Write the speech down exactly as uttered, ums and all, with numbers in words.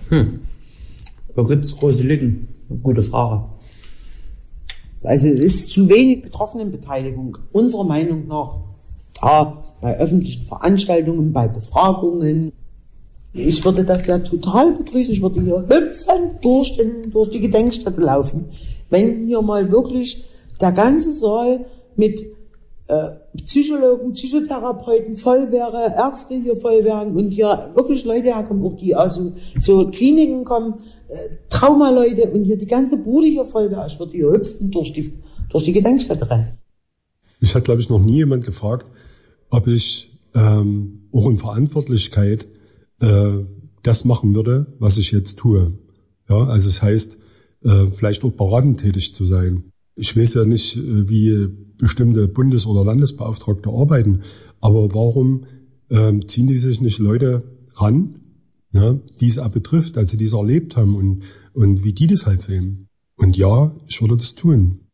Hm. Wo gibt's große Lücken? Gute Frage. Also es ist zu wenig Betroffenenbeteiligung, unserer Meinung nach, da bei öffentlichen Veranstaltungen, bei Befragungen. Ich würde das ja total begrüßen. Ich würde hier hüpfend durch, den, durch die Gedenkstätte laufen, wenn hier mal wirklich der ganze Saal mit äh, Psychologen, Psychotherapeuten voll wäre, Ärzte hier voll wären und hier wirklich Leute herkommen, auch die aus so, so Kliniken kommen, äh, Traumaleute und hier die ganze Bude hier voll wäre. Ich würde hier hüpfen durch die, durch die Gedenkstätte rennen. Mich hat, glaube ich, noch nie jemand gefragt, ob ich ähm, auch in Verantwortlichkeit äh, das machen würde, was ich jetzt tue. Ja, also es heißt, äh, vielleicht auch beratend tätig zu sein. Ich weiß ja nicht, wie bestimmte Bundes- oder Landesbeauftragte arbeiten, aber warum ähm, ziehen die sich nicht Leute ran, ja, die es auch betrifft, also die es erlebt haben und, und wie die das halt sehen? Und ja, ich würde das tun.